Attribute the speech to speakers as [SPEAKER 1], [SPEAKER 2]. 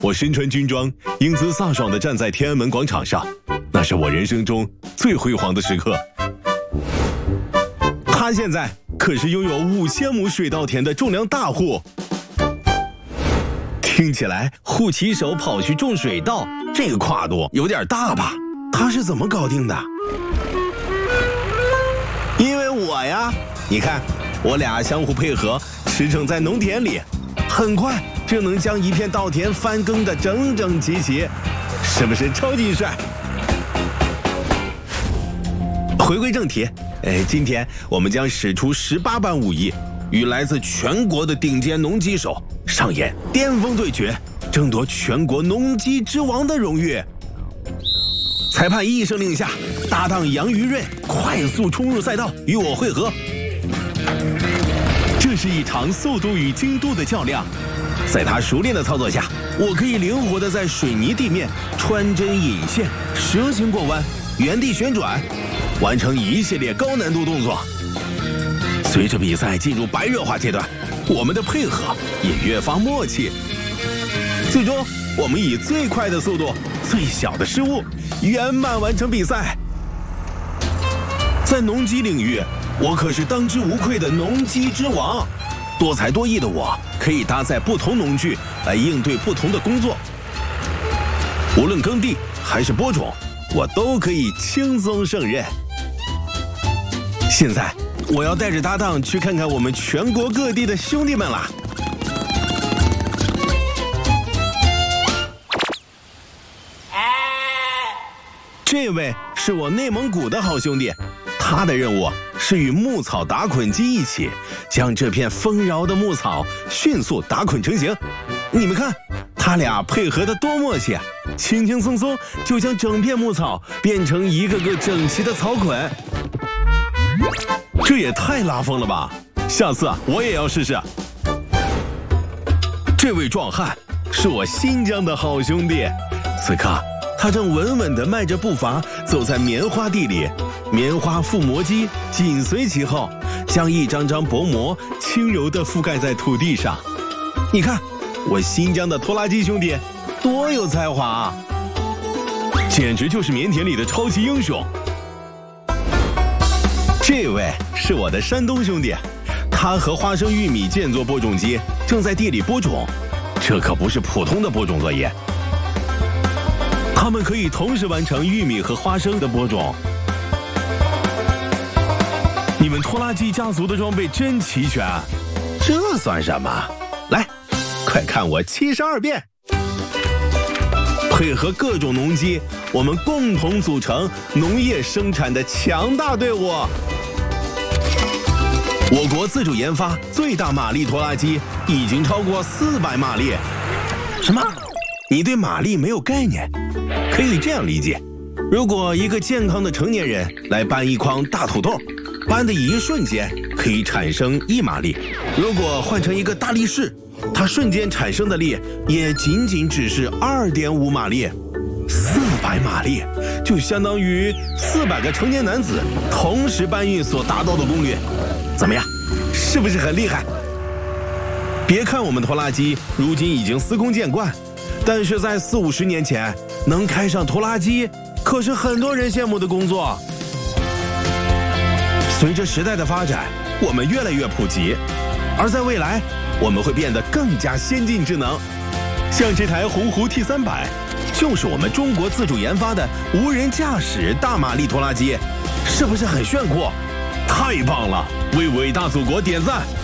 [SPEAKER 1] 我身穿军装，英姿飒爽地站在天安门广场上，那是我人生中最辉煌的时刻。他现在可是拥有5000亩水稻田的种粮大户。听起来护旗手跑去种水稻，这个跨度有点大吧？他是怎么搞定的？因为我呀，你看，我俩相互配合，驰骋在农田里，很快就能将一片稻田翻耕得整整齐齐，是不是超级帅？回归正题，今天我们将使出18般武艺，与来自全国的顶尖农机手上演巅峰对决，争夺全国农机之王的荣誉。裁判一声令下，搭档杨于瑞快速冲入赛道，与我会合。这是一场速度与精度的较量，在他熟练的操作下，我可以灵活地在水泥地面穿针引线、蛇形过弯、原地旋转，完成一系列高难度动作。随着比赛进入白热化阶段，我们的配合也越发默契。最终，我们以最快的速度、最小的失误，圆满完成比赛。在农机领域，我可是当之无愧的农机之王。多才多艺的我，可以搭载不同农具来应对不同的工作。无论耕地还是播种，我都可以轻松胜任。现在，我要带着搭档去看看我们全国各地的兄弟们啦。这位是我内蒙古的好兄弟，他的任务是与牧草打捆机一起，将这片丰饶的牧草迅速打捆成型。你们看，他俩配合得多默契啊！轻轻松松就将整片牧草变成一个个整齐的草捆，这也太拉风了吧！下次我也要试试。这位壮汉是我新疆的好兄弟，此刻他正稳稳地迈着步伐走在棉花地里，棉花覆膜机紧随其后，将一张张薄膜轻柔地覆盖在土地上。你看，我新疆的拖拉机兄弟多有才华啊，简直就是棉田里的超级英雄。这位是我的山东兄弟，他和花生、玉米建作播种机正在地里播种，这可不是普通的播种作业。他们可以同时完成玉米和花生的播种。你们拖拉机家族的装备真齐全，这算什么？来，快看我72变！配合各种农机，我们共同组成农业生产的强大队伍。我国自主研发最大马力拖拉机已经超过400马力。什么？你对马力没有概念？可以这样理解，如果一个健康的成年人来搬一筐大土豆，搬的一瞬间可以产生1马力，如果换成一个大力士，它瞬间产生的力也仅仅只是2.5马力。400马力就相当于400个成年男子同时搬运所达到的功率。怎么样，是不是很厉害？别看我们拖拉机如今已经司空见惯，但是在40-50年前，能开上拖拉机可是很多人羡慕的工作。随着时代的发展，我们越来越普及，而在未来，我们会变得更加先进智能。像这台鸿鹄 T300，就是我们中国自主研发的无人驾驶大马力拖拉机，是不是很炫酷？太棒了，为伟大祖国点赞！